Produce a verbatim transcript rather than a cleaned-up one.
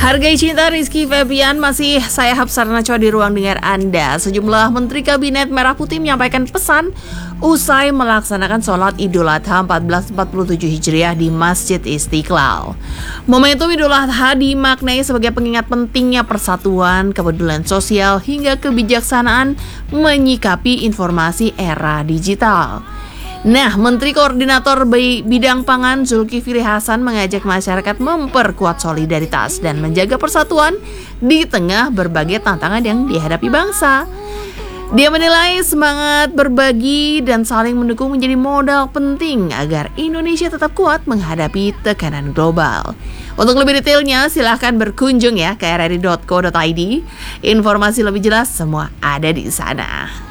Hargai Cinta Rizky Febian masih saya Hapsar Naco di ruang dengar Anda. Sejumlah Menteri Kabinet Merah Putih menyampaikan pesan usai melaksanakan sholat Idul Adha seribu empat ratus empat puluh tujuh Hijriah di Masjid Istiqlal. Momentum Idul Adha dimaknai sebagai pengingat pentingnya persatuan, kepedulian sosial, hingga kebijaksanaan menyikapi informasi era digital. Nah, Menteri Koordinator Bidang Pangan Zulkifli Hasan mengajak masyarakat memperkuat solidaritas dan menjaga persatuan di tengah berbagai tantangan yang dihadapi bangsa. Dia menilai semangat berbagi dan saling mendukung menjadi modal penting agar Indonesia tetap kuat menghadapi tekanan global. Untuk lebih detailnya, silahkan berkunjung ya ke r r i dot co dot i d. Informasi lebih jelas semua ada di sana.